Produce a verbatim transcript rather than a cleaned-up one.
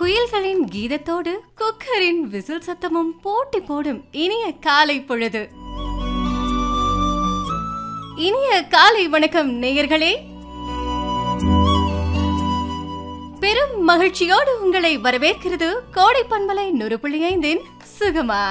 குயில்களின் கீதத்தோடு குக்கரின் whistle சத்தமும் போட்டி போடும் இனிய காலை பொழுது. இனிய காலை வணக்கம் நேயர்களே. பெரும் மகிழ்ச்சியோடு உங்களை வரவேற்கிறது கோடை பண்பலை நூறு புள்ளி ஐந்தின் சுகமா